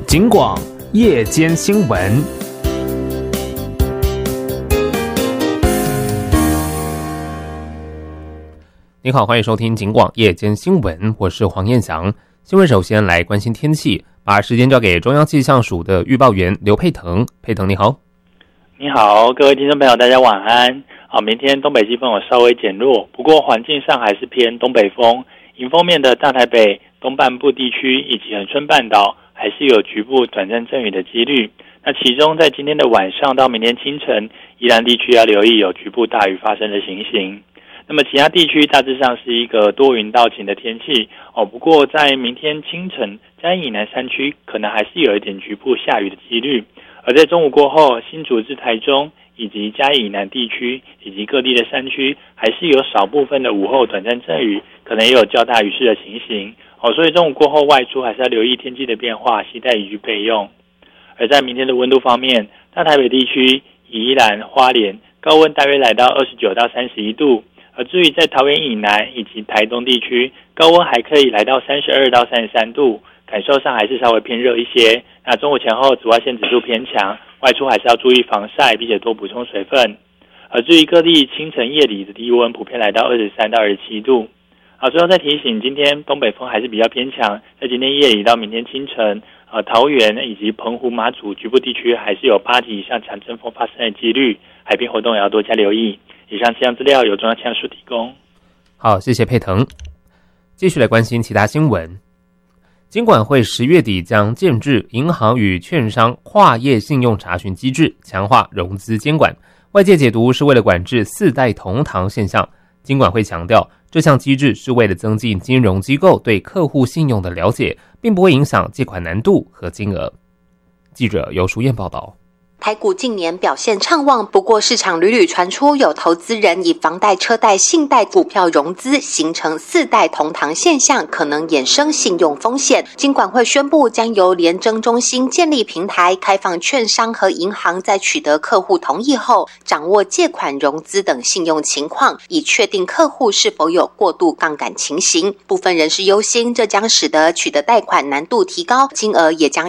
警广夜间新闻。你好，欢迎收听警广夜间新闻，我是黄彦翔。新闻首先来关心天气，把时间交给中央气象署的预报员刘佩腾。佩腾你好。 你好，各位听众朋友，大家晚安。明天东北季风有稍微减弱，不过环境上还是偏东北风。迎风面的大台北东半部地区以及恒春半岛还是有局部短暂阵雨的几率。那其中在今天的晚上到明天清晨，宜兰地区要留意有局部大雨发生的情形。那么其他地区大致上是一个多云到晴的天气不过在明天清晨，嘉义以南山区可能还是有一点局部下雨的几率。而在中午过后，新竹至台中以及嘉义以南地区以及各地的山区还是有少部分的午后短暂阵雨，可能也有较大雨势的情形所以中午过后外出还是要留意天气的变化，携带雨具备用。而在明天的温度方面，大台北地区、宜兰、花莲高温大约来到29到31度，而至于在桃园以南以及台东地区，高温还可以来到32到33度，感受上还是稍微偏热一些。那中午前后紫外线指数偏强，外出还是要注意防晒，并且多补充水分。而至于各地清晨夜里的低温普遍来到23到27度。最后再提醒，今天东北风还是比较偏强，在今天夜里到明天清晨，桃园以及澎湖马祖局部地区还是有8级以上强阵风发生的几率，海边活动也要多加留意。以上气象资料由中央气象署提供。 好，谢谢佩腾。继续来关心其他新闻。金管会10月底将建制银行与券商跨业信用查询机制，强化融资监管。外界解读是为了管制4代同堂现象。金管会强调，这项机制是为了增进金融机构对客户信用的了解，并不会影响借款难度和金额。记者尤淑燕报道。 台股近年表现畅旺，不过市场屡屡传出有投资人以房贷、车贷、信贷、股票融资，形成4代同堂现象，可能衍生信用风险。金管会宣布，将由联征中心建立平台，开放券商和银行在取得客户同意后，掌握借款融资等信用情况，以确定客户是否有过度杠杆情形。部分人士忧心，这将使得取得贷款难度提高，金额也将